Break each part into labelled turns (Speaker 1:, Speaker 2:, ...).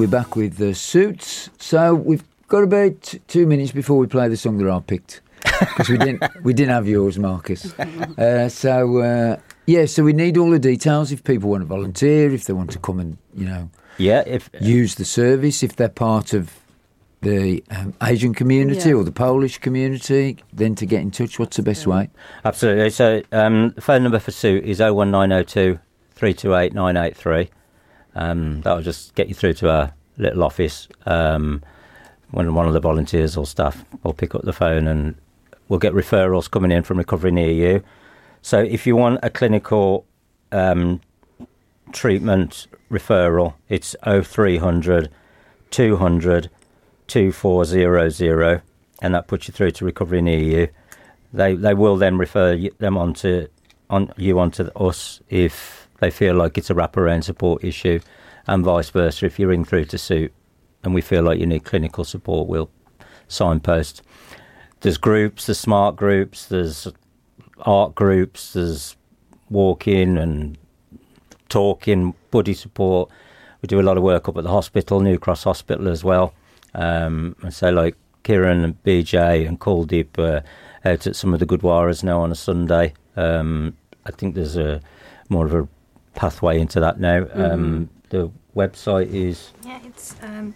Speaker 1: we're back with the Suits. So we've got about 2 minutes before we play the song that I picked, because we didn't have yours, Marcus. So we need all the details if people want to volunteer, if they want to come and use the service, if they're part of the Asian community or the Polish community, then to get in touch. What's the best way?
Speaker 2: Absolutely. So the phone number for Suit is 01902 328 983. That'll just get you through to our little office. When one of the volunteers or staff will pick up the phone, and we'll get referrals coming in from Recovery Near You. So if you want a clinical treatment referral, it's 0300 200 2400, and that puts you through to Recovery Near You. They will then refer them onto us if they feel like it's a wraparound support issue, and vice versa. If you ring through to Suit and we feel like you need clinical support, we'll signpost. There's groups, there's smart groups, there's art groups, there's walking and talking, buddy support. We do a lot of work up at the hospital, New Cross Hospital as well. And so like Kieran and BJ and Kuldip out at some of the Gurdwaras now on a Sunday. I think there's more of a pathway into that now. The website is...
Speaker 3: Yeah, it's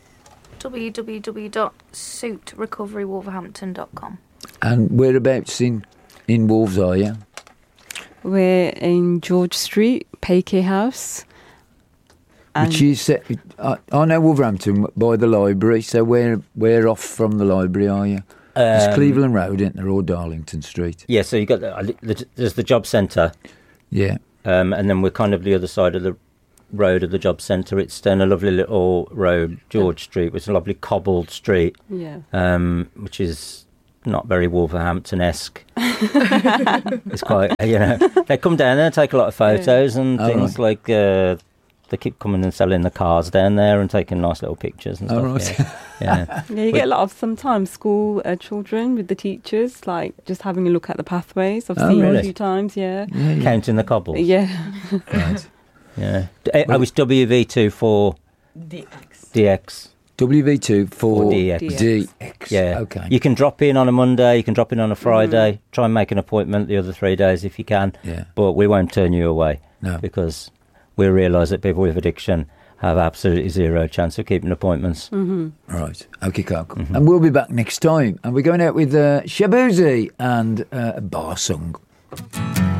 Speaker 3: www.suitrecoverywolverhampton.com.
Speaker 1: And whereabouts in Wolves are you?
Speaker 4: We're in George Street, Payke House.
Speaker 1: Which is, I know Wolverhampton by the library, so where off from the library are you? It's Cleveland Road, isn't there, or Darlington Street?
Speaker 2: Yeah, so you got there's the job centre.
Speaker 1: Yeah.
Speaker 2: And then we're kind of the other side of the road of the job centre. It's down a lovely little road, George Street, which is a lovely cobbled street.
Speaker 4: Yeah.
Speaker 2: Which is not very Wolverhampton-esque. It's quite, they come down there and take a lot of photos and things like... they keep coming and selling the cars down there and taking nice little pictures and stuff.
Speaker 1: Right.
Speaker 2: Yeah.
Speaker 4: You get a lot of sometimes school children with the teachers, like just having a look at the pathways. I've seen it a few times, yeah.
Speaker 2: Counting the cobbles.
Speaker 4: Yeah.
Speaker 1: Right.
Speaker 2: Yeah. I was WV2 for DX.
Speaker 1: WV2 for
Speaker 2: DX.
Speaker 1: Yeah. Okay.
Speaker 2: You can drop in on a Monday, you can drop in on a Friday, try and make an appointment the other 3 days if you can.
Speaker 1: Yeah.
Speaker 2: But we won't turn you away.
Speaker 1: No.
Speaker 2: Because we realise that people with addiction have absolutely zero chance of keeping appointments.
Speaker 1: Right. Okay, Coke. And we'll be back next time. And we're going out with Shabuzi and a bar song.